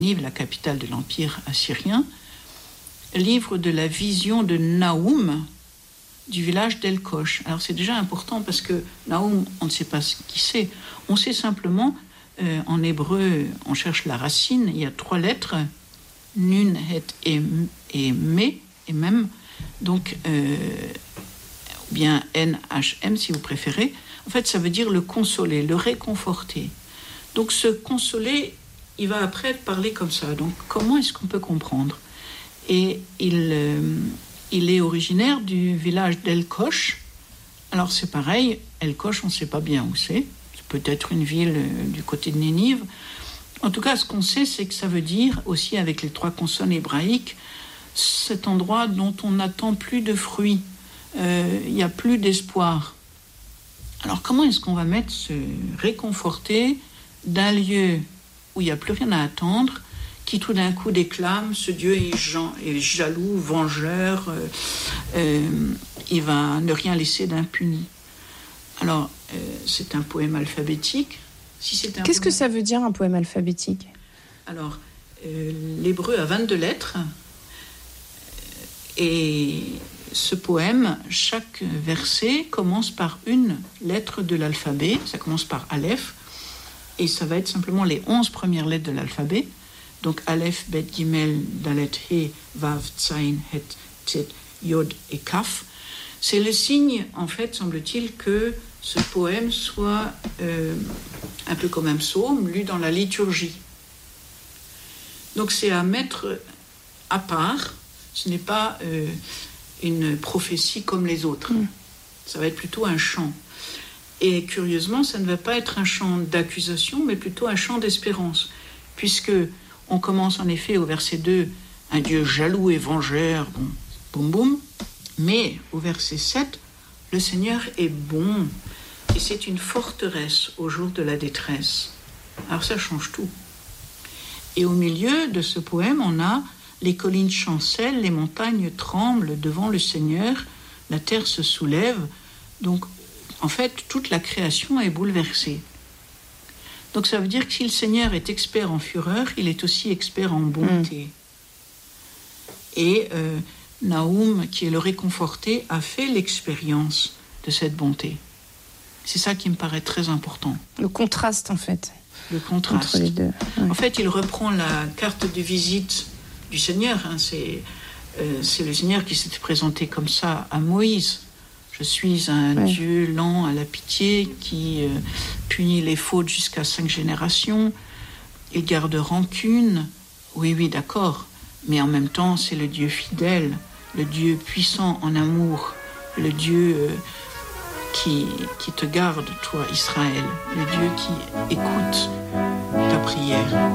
Nive, la capitale de l'Empire assyrien, livre de la vision de Naoum du village d'El-Kosh. Alors c'est déjà important parce que Naoum, on ne sait pas qui c'est. On sait simplement, en hébreu, on cherche la racine, il y a 3 lettres, Nun, Het et Me, et même, donc, ou bien N-H-M si vous préférez. En fait, ça veut dire le consoler, le réconforter. Donc ce consoler, il va après parler comme ça. Donc comment est-ce qu'on peut comprendre ? Et il est originaire du village d'El-Kosh. Alors c'est pareil, El-Kosh, on ne sait pas bien où c'est. C'est peut-être une ville du côté de Nénive. En tout cas, ce qu'on sait, c'est que ça veut dire, aussi avec les 3 consonnes hébraïques, cet endroit dont on n'attend plus de fruits. Il n'y a plus d'espoir. Alors comment est-ce qu'on va se réconforter d'un lieu où il n'y a plus rien à attendre, qui tout d'un coup déclame, ce Dieu est jaloux, vengeur, il va ne rien laisser d'impuni. Alors, c'est un poème alphabétique. Qu'est-ce que ça veut dire un poème alphabétique ? Alors, l'hébreu a 22 lettres, et ce poème, chaque verset commence par une lettre de l'alphabet, ça commence par Aleph, et ça va être simplement les 11 premières lettres de l'alphabet. Donc Aleph, Bet, Gimel, Dalet, He, Vav, Tzain, Het, Tet, Yod et Kaf. C'est le signe, en fait, semble-t-il, que ce poème soit un peu comme un psaume, lu dans la liturgie. Donc c'est à mettre à part, ce n'est pas une prophétie comme les autres. Ça va être plutôt un chant. Et curieusement, ça ne va pas être un chant d'accusation, mais plutôt un chant d'espérance. Puisque on commence en effet au verset 2, un Dieu jaloux et vengeur, bon, boum boum. Mais au verset 7, le Seigneur est bon. Et c'est une forteresse au jour de la détresse. Alors ça change tout. Et au milieu de ce poème, on a les collines chancellent, les montagnes tremblent devant le Seigneur, la terre se soulève. Donc, en fait, toute la création est bouleversée. Donc ça veut dire que si le Seigneur est expert en fureur, il est aussi expert en bonté. Et Naoum, qui est le réconforté, a fait l'expérience de cette bonté. C'est ça qui me paraît très important. Le contraste, en fait. Le contraste. Entre les deux. Ouais. En fait, il reprend la carte de visite du Seigneur. C'est le Seigneur qui s'était présenté comme ça à Moïse. Je suis un Dieu lent à la pitié qui punit les fautes jusqu'à 5 générations. Il garde rancune. Oui, d'accord. Mais en même temps, c'est le Dieu fidèle, le Dieu puissant en amour, le Dieu qui te garde, toi, Israël, le Dieu qui écoute ta prière.